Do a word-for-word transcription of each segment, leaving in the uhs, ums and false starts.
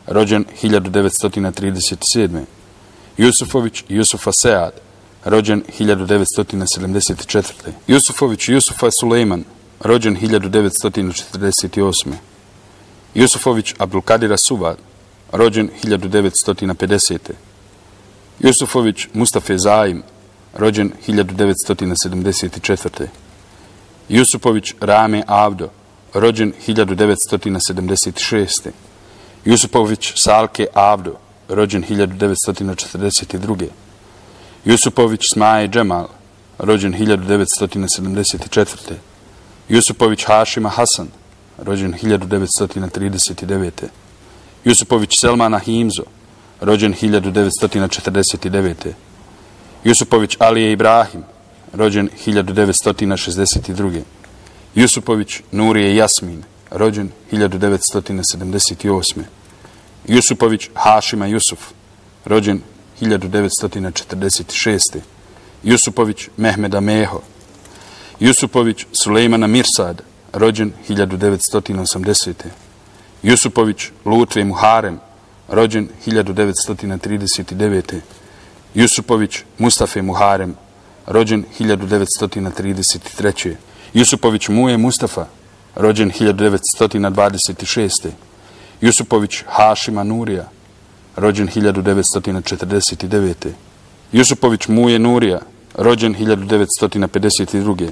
rođen hiljadu devetsto trideset sedme. Jusufović Jusufa Sead, rođen hiljadu devetsto sedamdeset četvrte. Jusufović Jusufa Sulejman, rođen hiljadu devetsto četrdeset osme. Jusufović Abdulkadira Suvad, rođen hiljadu devetsto pedesete. Jusufović Mustafa Zaim, rođen hiljadu devetsto sedamdeset četvrte. Jusufović Rame Avdo, rođen hiljadu devetsto sedamdeset šeste. Jusufović Salke Avdo, rođen hiljadu devetsto četrdeset druge. Jusufović Smaje Džemal, rođen hiljadu devetsto sedamdeset četvrte. Jusufović Hašima Hasan, rođen hiljadu devetsto trideset devete. Jusufović Selmana Himzo, rođen hiljadu devetsto četrdeset devete. Jusufović Alije Ibrahim, rođen hiljadu devetsto šezdeset druge. Jusufović Nurije Jasmin, rođen hiljadu devetsto sedamdeset osme. Jusufović Hašima Jusuf, rođen hiljadu devetsto četrdeset šeste. Jusufović Mehmeda Meho. Jusufović Sulejmana Mirsad, rođen hiljadu devetsto osamdesete. Jusufović Lutve Muharem, rođen hiljadu devetsto trideset devete. Jusufović Mustafa Muharem, rođen hiljadu devetsto trideset treće. Jusufović Muje Mustafa, rođen hiljadu devetsto dvadeset šeste. Jusufović Hašima Nurija, rođen hiljadu devetsto četrdeset devete. Jusufović Muje Nurija, rođen hiljadu devetsto pedeset druge.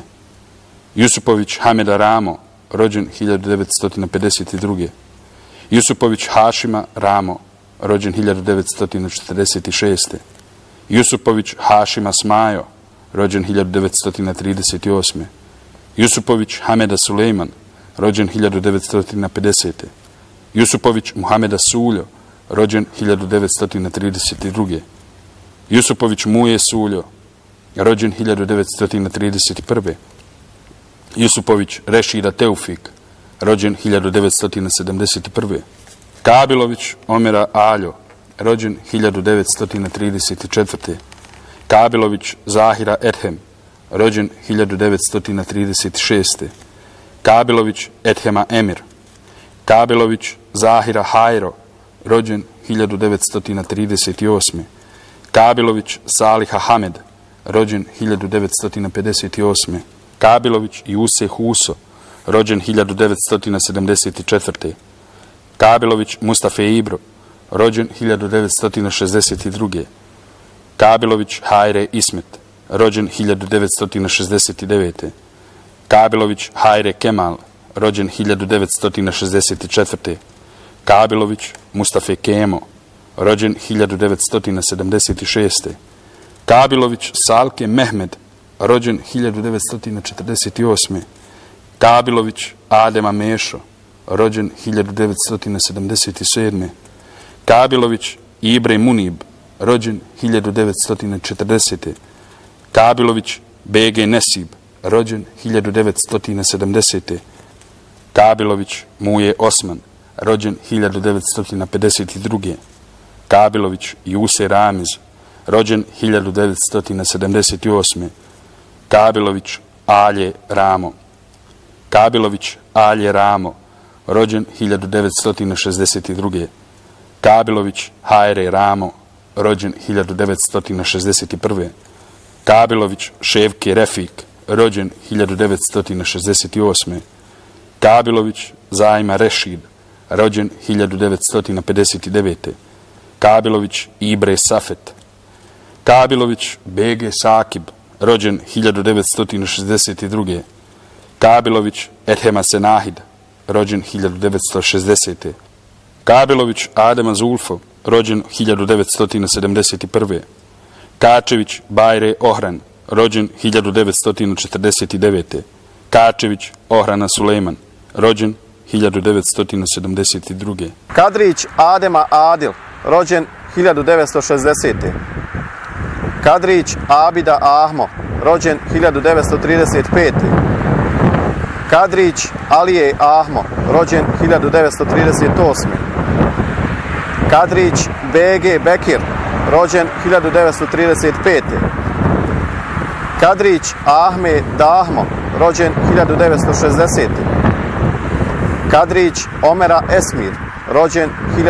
Jusufović Hameda Ramo, rođen hiljadu devetsto pedeset druge. Jusufović Hašima Ramo, rođen hiljadu devetsto četrdeset šeste. Jusufović Hašima Smajo, rođen hiljadu devetsto trideset osme. Jusufović Hameda Sulejman, rođen hiljadu devetsto pedesete. Jusufović Muhameda Suljo, rođen hiljadu devetsto trideset druge. Jusufović Muje Suljo, rođen hiljadu devetsto trideset prve. Jusufović Rešida Teufik, rođen hiljadu devetsto sedamdeset prve. Kabilović Omera Aljo, rođen hiljadu devetsto trideset četvrte. Kabilović Zahira Ethem, rođen hiljadu devetsto trideset šeste. Kabilović Ethema Emir. Kabilović Zahira Hajro, rođen hiljadu devetsto trideset osme. Kabilović Saliha Hamed, rođen hiljadu devetsto pedeset osme. Kabilović Juse Huso, rođen hiljadu devetsto sedamdeset četvrte. Kabilović Mustafa Ibro, rođen hiljadu devetsto šezdeset druge. Kabilović Hajre Ismet, rođen hiljadu devetsto šezdeset devete. Kabilović Hajre Kemal, rođen hiljadu devetsto šezdeset četvrte. Kabilović Mustafa Kemo, rođen hiljadu devetsto sedamdeset šeste. Kabilović Salke Mehmed, rođen hiljadu devetsto četrdeset osme. Kabilović Adema Mešo, rođen hiljadu devetsto sedamdeset sedme. Kabilović Ibre Munib, rođen hiljadu devetsto četrdesete. Kabilović B G Nesib, rođen hiljadu devetsto sedamdesete. Kabilović Muje Osman, rođen hiljadu devetsto pedeset druge. Kabilović Juse Ramiz, rođen hiljadu devetsto sedamdeset osme. Kabilović Alje Ramo. Kabilović Alje Ramo, rođen hiljadu devetsto šezdeset druge. Kabilović Hajre Ramo, rođen hiljadu devetsto šezdeset prve. Kabilović Ševke Refik, rođen hiljadu devetsto šezdeset osme. Kabilović Zajma Rešid, rođen hiljadu devetsto pedeset devete. Kabilović Ibre Safet. Kabilović B G Sakib, rođen hiljadu devetsto šezdeset druge. Kabilović Ethema Senahid, rođen hiljadu devetsto šezdesete. Kabilović Adema Zulfo, rođen hiljadu devetsto sedamdeset prve. Kačević Bajre Ohran, rođen hiljadu devetsto četrdeset devete. Kačević Ohrana Sulejman, rođen hiljadu devetsto sedamdeset druge. Kadrić Adema Adil, rođen hiljadu devetsto šezdesete. Kadrić Abida Ahmo, rođen hiljadu devetsto trideset pete. Kadrić Alije Ahmo, rođen hiljadu devetsto trideset osme. Kadrić B G Bekir, rođen hiljadu devetsto trideset pete. Kadrić Ahme Dahmo, rođen hiljadu devetsto šezdesete. Kadrić Omera Esmir, rođen hiljadu